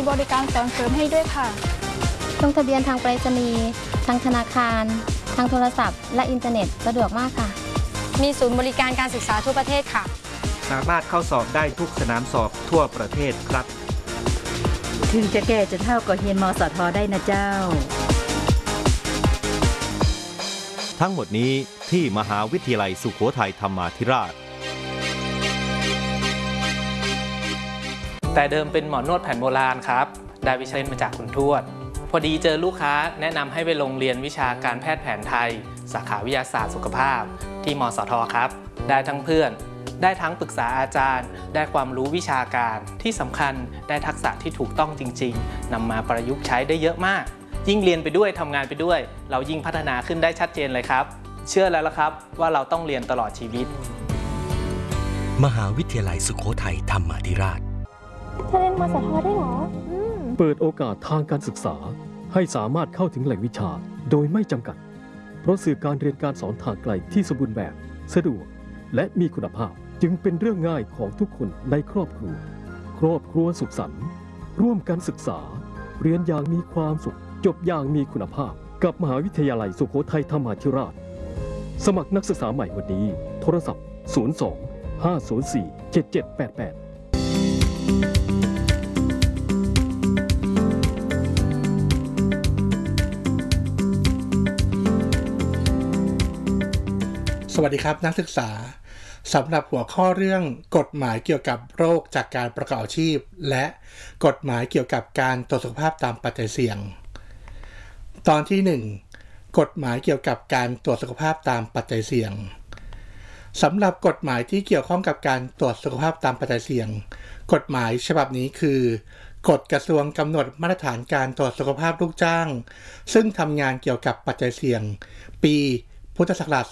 บริการสอนเสริมให้ด้วยค่ะลงทะเบียนทางไปรษณีย์ทางธนาคารทางโทรศัพท์และอินเทอร์เน็ตสะดวกมากค่ะมีศูนย์บริการการศึกษาทั่วประเทศค่ะสามารถเข้าสอบได้ทุกสนามสอบทั่วประเทศครับถึงจะแก่จะเท่ากับเรียนมสทได้นะเจ้าทั้งหมดนี้ที่มหาวิทยาลัยสุโขทัยธรรมาธิราชแต่เดิมเป็นหมอนวดแผนโบราณครับได้วิชามาจากคุณทวดพอดีเจอลูกค้าแนะนำให้ไปลงเรียนวิชาการแพทย์แผนไทยสาขาวิทยาศาสตร์สุขภาพที่มสทครับได้ทั้งเพื่อนได้ทั้งปรึกษาอาจารย์ได้ความรู้วิชาการที่สำคัญได้ทักษะที่ถูกต้องจริงๆนำมาประยุกต์ใช้ได้เยอะมากยิ่งเรียนไปด้วยทำงานไปด้วยเรายิ่งพัฒนาขึ้นได้ชัดเจนเลยครับเชื่อแล้วล่ะครับว่าเราต้องเรียนตลอดชีวิตมหาวิทยาลัยสุโขทัยธรรมาธิราชจะเรียนมสทได้หรอเปิดโอกาสทางการศึกษาให้สามารถเข้าถึงแหล่งวิชาโดยไม่จำกัดเพราะสื่อการเรียนการสอนทางไกลที่สมบูรณ์แบบสะดวกและมีคุณภาพจึงเป็นเรื่องง่ายของทุกคนในครอบครัวสุขสันต์ร่วมกันศึกษาเรียนอย่างมีความสุขจบอย่างมีคุณภาพกับมหาวิทยาลัยสุโขทัยธรรมาธิราชสมัครนักศึกษาใหม่วันนี้โทรศัพท์02 504 7788 สวัสดีครับนักศึกษาสำหรับหัวข้อเรื่องกฎหมายเกี่ยวกับโรคจากการประกอบอาชีพและกฎหมายเกี่ยวกับการตรวจสุขภาพตามปัจจัยเสี่ยงตอนที่ 1 กฎหมายเกี่ยวกับการตรวจสุขภาพตามปัจจัยเสี่ยงสำหรับกฎหมายที่เกี่ยวข้องกับการตรวจสุขภาพตามปัจจัยเสี่ยงกฎหมายฉบับนี้คือกฎกระทรวงกำหนดมาตรฐานการตรวจสุขภาพลูกจ้างซึ่งทำงานเกี่ยวกับปัจจัยเสี่ยงปีพุทธศักราช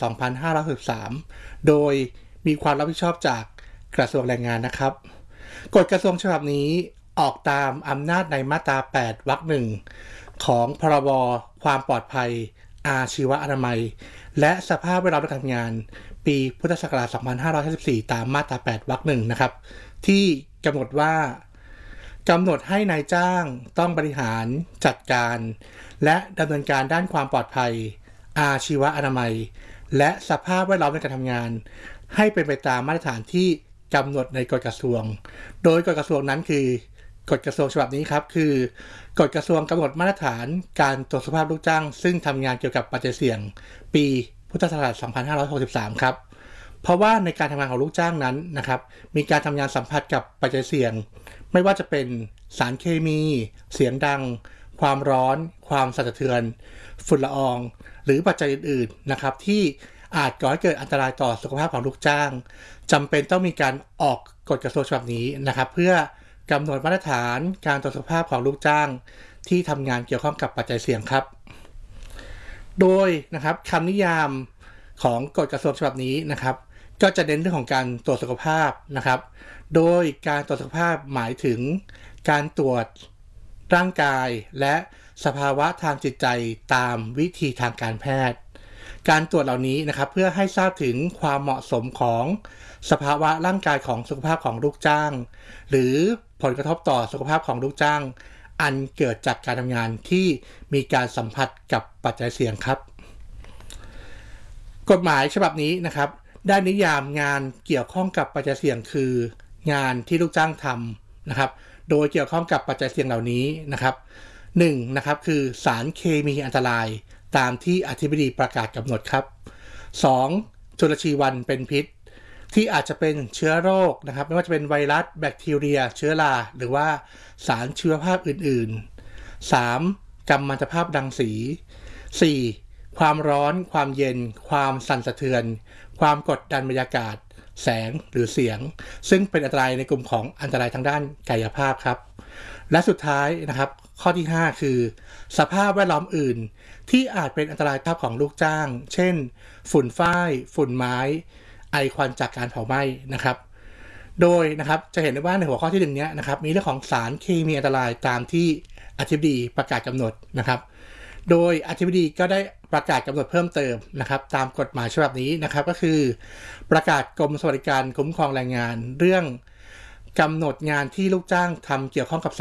2563 โดยมีความรับผิดชอบจากกระทรวงแรงงานนะครับกฎกระทรวงฉบับนี้ออกตามอำนาจในมาตรา 8 วรรค 1 ของพรบความปลอดภัยอาชีวอนามัยและสภาพแวดล้อมการทำงานปีพุทธศักราช 2554 ตามมาตรา 8 วรรค 1 นะครับที่กำหนดว่ากำหนดให้นายจ้างต้องบริหารจัดการและดำเนินการด้านความปลอดภัยอาชีวอนามัยและสภาพแวดล้อมในการทำงานให้เป็นไปตามมาตรฐานที่กำหนดในกฎกระทรวงโดยกฎกระทรวงนั้นคือกฎกระทรวงฉบับนี้ครับคือกฎกระทรวงกำหนดมาตรฐานการตรวจสุขภาพลูกจ้างซึ่งทำงานเกี่ยวกับปัจจัยเสี่ยงปีพุทธศักราช 2563 ครับเพราะว่าในการทำงานของลูกจ้างนั้นนะครับมีการทำงานสัมผัสกับปัจจัยเสี่ยงไม่ว่าจะเป็นสารเคมีเสียงดังความร้อนความสั่นสะเทือนฝุ่นละอองหรือปัจจัยอื่นๆนะครับที่อาจก่อให้เกิดอันตรายต่อสุขภาพของลูกจ้างจำเป็นต้องมีการออกกฎกระทรวงฉบับนี้นะครับเพื่อกำหนดมาตรฐานการตรวจสุขภาพของลูกจ้างที่ทำงานเกี่ยวข้องกับปัจจัยเสี่ยงครับโดยนะครับคำนิยามของกฎกระทรวงฉบับนี้นะครับก็จะเน้นเรื่องของการตรวจสุขภาพนะครับโดยการตรวจสุขภาพหมายถึงการตรวจร่างกายและสภาวะทางจิตใจตามวิธีทางการแพทย์การตรวจเหล่านี้นะครับเพื่อให้ทราบถึงความเหมาะสมของสภาวะร่างกายของสุขภาพของลูกจ้างหรือผลกระทบต่อสุขภาพของลูกจ้างอันเกิดจากการทำงานที่มีการสัมผัสกับปัจจัยเสี่ยงครับกฎหมายฉบับนี้นะครับได้นิยามงานเกี่ยวข้องกับปัจจัยเสี่ยงคืองานที่ลูกจ้างทำนะครับโดยเกี่ยวข้องกับปัจจัยเสี่ยงเหล่านี้นะครับ1นะครับคือสารเคมีอันตรายตามที่อธิบดีประกาศกำหนดครับ2จุลชีวันเป็นพิษที่อาจจะเป็นเชื้อโรคนะครับไม่ว่าจะเป็นไวรัสแบคทีเรียเชื้อราหรือว่าสารชีวภาพอื่นๆ3กัมมันตภาพรังสี4ความร้อนความเย็นความสั่นสะเทือนความกดดันบรรยากาศแสงหรือเสียงซึ่งเป็นอันตรายในกลุ่มของอันตรายทางด้านกายภาพครับและสุดท้ายนะครับข้อที่5คือสภาพแวดล้อมอื่นที่อาจเป็นอันตรายต่อของลูกจ้างเช่นฝุ่นฝ้ายฝุ่นไม้ไอควันจากการเผาไหม้นะครับโดยนะครับจะเห็นได้ว่าในหัวข้อที่1เนี้ยนะครับมีเรื่องของสารเคมีอันตรายตามที่อธิบดีประกาศกำหนดนะครับโดยอธิบดีก็ได้ประกาศกำหนดเพิ่มเติมนะครับตามกฎหมายฉบับนี้นะครับก็คือประกาศกรมสวัสดิการคุ้มครองแรงงานเรื่องกำหนดงานที่ลูกจ้างทำเกี่ยวข้องกับ